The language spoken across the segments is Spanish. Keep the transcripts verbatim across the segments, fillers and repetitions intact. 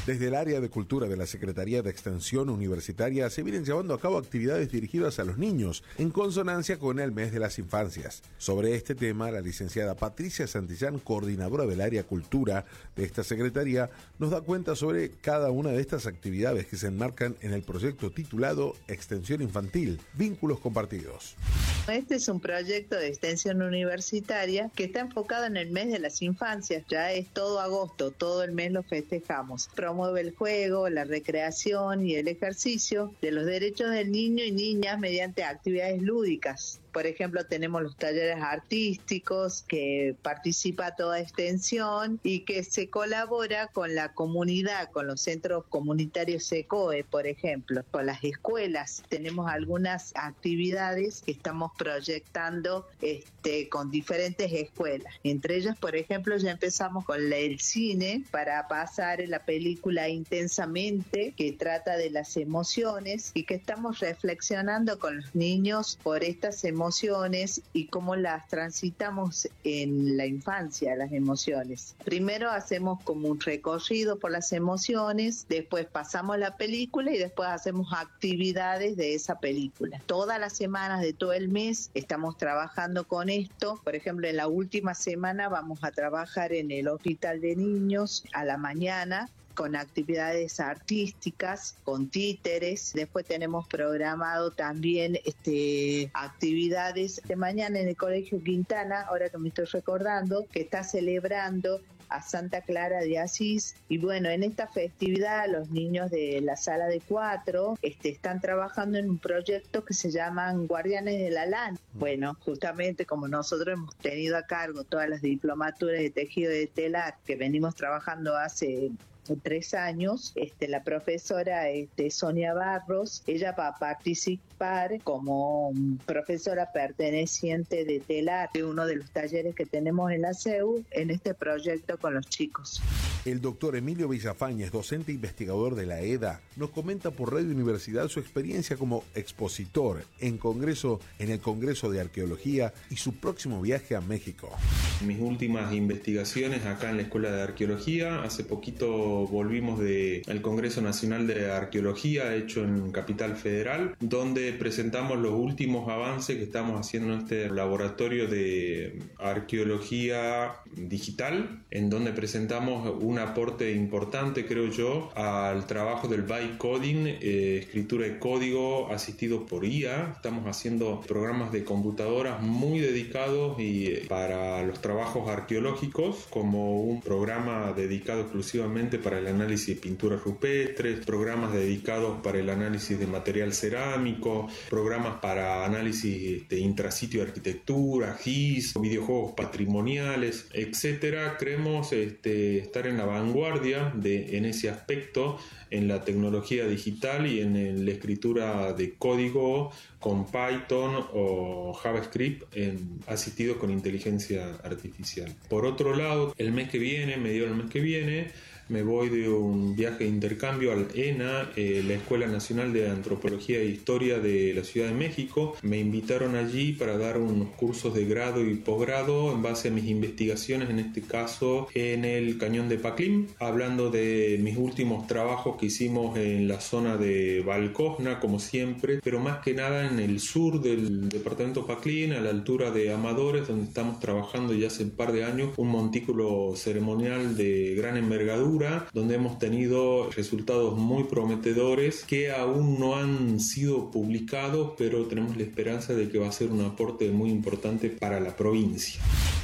Desde el área de cultura de la Secretaría de Extensión Universitaria se vienen llevando a cabo actividades dirigidas a los niños, en consonancia con el mes de las infancias. Sobre este tema, la licenciada Patricia Santillán, coordinadora del área cultura de esta secretaría, nos da cuenta sobre cada una de estas actividades que se enmarcan en el proyecto titulado Extensión Infantil, Vínculos Compartidos. Este es un proyecto de extensión universitaria que está enfocado en el mes de las infancias. Ya es todo agosto, todo el mes lo festejamos. Promueve el juego, la recreación y el ejercicio de los derechos del niño y niñas mediante actividades lúdicas. Por ejemplo, tenemos los talleres artísticos que participa toda extensión y que se colabora con la comunidad, con los centros comunitarios SECOE, por ejemplo, con las escuelas. Tenemos algunas actividades que estamos proyectando este, con diferentes escuelas. Entre ellas, por ejemplo, ya empezamos con el cine para pasar en la película Intensamente, que trata de las emociones y que estamos reflexionando con los niños por estas emociones emociones y cómo las transitamos en la infancia, las emociones. Primero hacemos como un recorrido por las emociones, después pasamos la película y después hacemos actividades de esa película. Todas las semanas de todo el mes estamos trabajando con esto. Por ejemplo, en la última semana vamos a trabajar en el Hospital de Niños a la mañana, con actividades artísticas, con títeres. Después tenemos programado también este, actividades de mañana en el Colegio Quintana, ahora que me estoy recordando, que está celebrando a Santa Clara de Asís. Y bueno, en esta festividad los niños de la sala de cuatro este, están trabajando en un proyecto que se llaman Guardianes de la Lana. Bueno, justamente como nosotros hemos tenido a cargo todas las diplomaturas de tejido de telar que venimos trabajando hace tres años, este, la profesora este, Sonia Barros, ella va a participar como profesora perteneciente de telar, de uno de los talleres que tenemos en la C E U, en este proyecto con los chicos. El doctor Emilio Villafañez, docente e investigador de la E D A, nos comenta por Radio Universidad su experiencia como expositor en congreso, en el Congreso de Arqueología y su próximo viaje a México. Mis últimas investigaciones acá en la Escuela de Arqueología, hace poquito volvimos del Congreso Nacional de Arqueología hecho en Capital Federal, donde presentamos los últimos avances que estamos haciendo en este laboratorio de arqueología digital, en donde presentamos un aporte importante, creo yo, al trabajo del byte coding, eh, escritura de código asistido por I A. Estamos haciendo programas de computadoras muy dedicados y eh, para los trabajos arqueológicos, como un programa dedicado exclusivamente para el análisis de pinturas rupestres, programas dedicados para el análisis de material cerámico, programas para análisis de intrasitio de arquitectura, G I S, videojuegos patrimoniales, etcétera. Creemos este, estar en la vanguardia de, en ese aspecto, en la tecnología digital y en el, la escritura de código con Python o JavaScript en, asistido con inteligencia artificial. Por otro lado, el mes que viene, medio del mes que viene, me voy de un viaje de intercambio al E N A, eh, la Escuela Nacional de Antropología e Historia de la Ciudad de México. Me invitaron allí para dar unos cursos de grado y posgrado en base a mis investigaciones, en este caso en el Cañón de Paclín, hablando de mis últimos trabajos que hicimos en la zona de Valcosna, como siempre, pero más que nada en el sur del departamento Paclín, a la altura de Amadores, donde estamos trabajando ya hace un par de años un montículo ceremonial de gran envergadura, donde hemos tenido resultados muy prometedores que aún no han sido publicados, pero tenemos la esperanza de que va a ser un aporte muy importante para la provincia.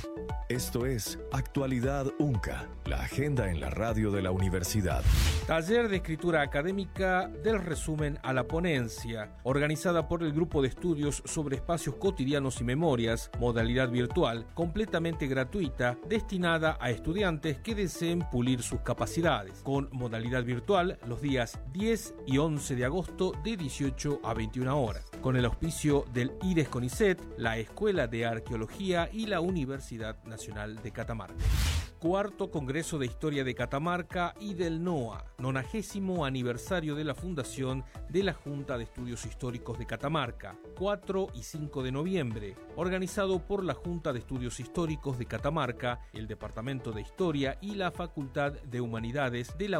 Esto es Actualidad UNCA, la agenda en la radio de la universidad. Taller de escritura académica del resumen a la ponencia, organizada por el Grupo de Estudios sobre Espacios Cotidianos y Memorias, modalidad virtual, completamente gratuita, destinada a estudiantes que deseen pulir sus capacidades, con modalidad virtual los días diez y once de agosto de dieciocho a veintiuna horas, con el auspicio del I R E S CONICET, la Escuela de Arqueología y la Universidad Nacional de Catamarca. Cuarto Congreso de Historia de Catamarca y del NOA, nonagésimo aniversario de la fundación de la Junta de Estudios Históricos de Catamarca, cuatro y cinco de noviembre, organizado por la Junta de Estudios Históricos de Catamarca, el Departamento de Historia y la Facultad de Humanidades de la Universidad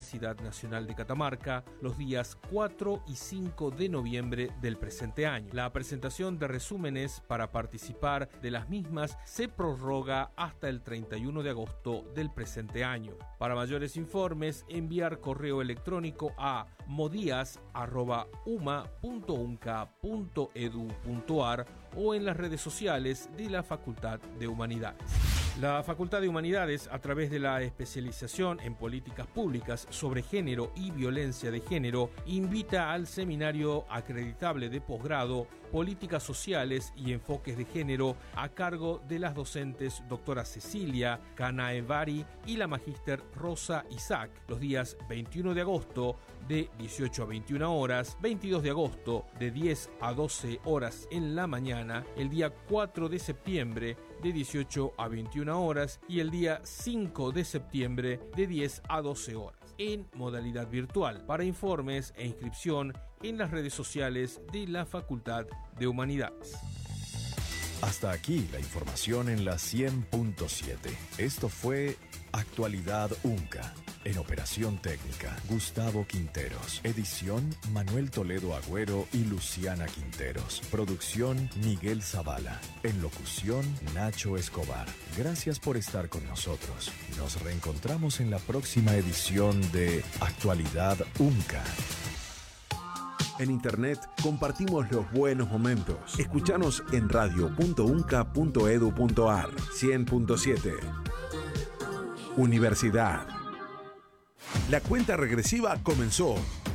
Universidad Nacional de Catamarca los días cuatro y cinco de noviembre del presente año. La presentación de resúmenes para participar de las mismas se prorroga hasta el treinta y uno de agosto del presente año. Para mayores informes, enviar correo electrónico a modias arroba uma punto unca punto edu punto ar o en las redes sociales de la Facultad de Humanidades. La Facultad de Humanidades, a través de la especialización en políticas públicas sobre género y violencia de género, invita al seminario acreditable de posgrado Políticas Sociales y Enfoques de Género a cargo de las docentes doctora Cecilia Canaevari y la magíster Rosa Isaac, los días veintiuno de agosto de dieciocho a veintiuna horas, veintidós de agosto de diez a doce horas en la mañana, el día cuatro de septiembre de dieciocho a veintiuna horas y el día cinco de septiembre de diez a doce horas, en modalidad virtual. Para informes e inscripción en las redes sociales de la Facultad de Humanidades. Hasta aquí la información en la cien punto siete. Esto fue Actualidad UNCA. En operación técnica, Gustavo Quinteros. Edición, Manuel Toledo Agüero y Luciana Quinteros. Producción, Miguel Zavala. En locución, Nacho Escobar. Gracias por estar con nosotros. Nos reencontramos en la próxima edición de Actualidad UNCA. En internet compartimos los buenos momentos. Escuchanos en radio punto unca punto edu punto ar. cien punto siete. Universidad. La cuenta regresiva comenzó.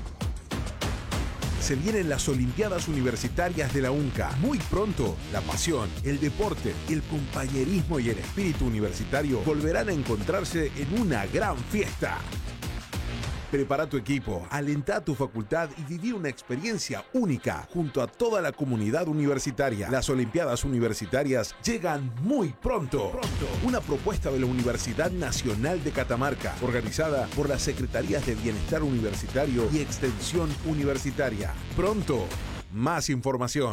Se vienen las Olimpiadas Universitarias de la UNCA. Muy pronto, la pasión, el deporte, el compañerismo y el espíritu universitario volverán a encontrarse en una gran fiesta. Prepara tu equipo, alenta a tu facultad y viví una experiencia única junto a toda la comunidad universitaria. Las Olimpiadas Universitarias llegan muy pronto. pronto. Una propuesta de la Universidad Nacional de Catamarca, organizada por las Secretarías de Bienestar Universitario y Extensión Universitaria. Pronto, más información.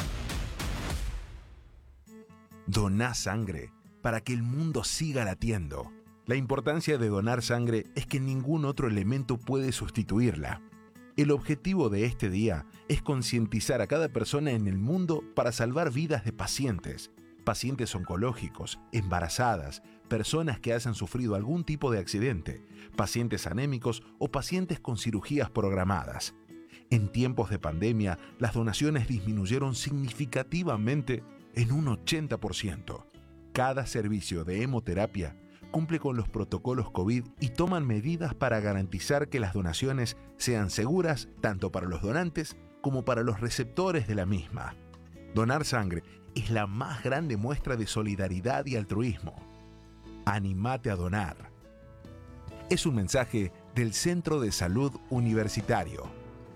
Doná sangre para que el mundo siga latiendo. La importancia de donar sangre es que ningún otro elemento puede sustituirla. El objetivo de este día es concientizar a cada persona en el mundo para salvar vidas de pacientes, pacientes oncológicos, embarazadas, personas que hayan sufrido algún tipo de accidente, pacientes anémicos o pacientes con cirugías programadas. En tiempos de pandemia, las donaciones disminuyeron significativamente en un ochenta por ciento. Cada servicio de hemoterapia cumple con los protocolos COVID y toman medidas para garantizar que las donaciones sean seguras tanto para los donantes como para los receptores de la misma. Donar sangre es la más grande muestra de solidaridad y altruismo. Anímate a donar. Es un mensaje del Centro de Salud Universitario.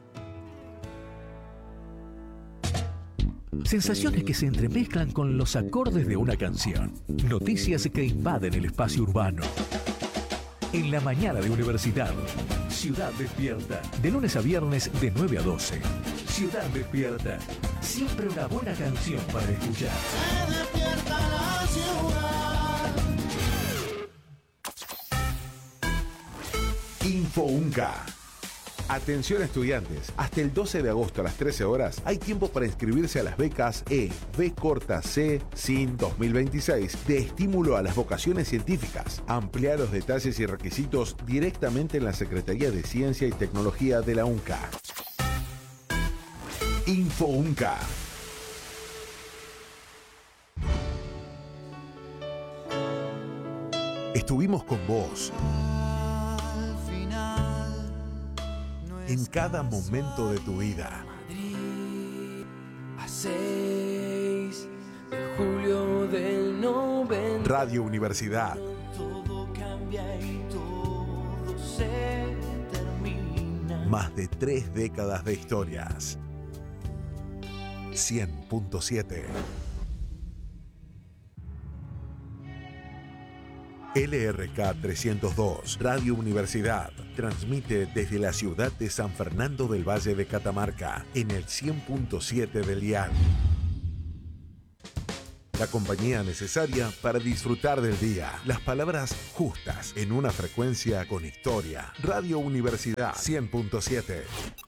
Sensaciones que se entremezclan con los acordes de una canción. Noticias que invaden el espacio urbano. En la mañana de Universidad. Ciudad Despierta. De lunes a viernes de nueve a doce. Ciudad Despierta. Siempre una buena canción para escuchar. Se despierta la ciudad. Info UNCA. Atención estudiantes, hasta el doce de agosto a las trece horas hay tiempo para inscribirse a las becas E, B corta C, S I N dos mil veintiséis de estímulo a las vocaciones científicas. Amplía los detalles y requisitos directamente en la Secretaría de Ciencia y Tecnología de la UNCA. Info UNCA. Estuvimos con vos en cada momento de tu vida. A seis de julio del noventa. Radio Universidad. Todo cambia y todo se termina. Más de tres décadas de historias. cien punto siete. L R K trescientos dos, Radio Universidad, transmite desde la ciudad de San Fernando del Valle de Catamarca, en el cien punto siete del dial. La compañía necesaria para disfrutar del día. Las palabras justas en una frecuencia con historia. Radio Universidad cien punto siete.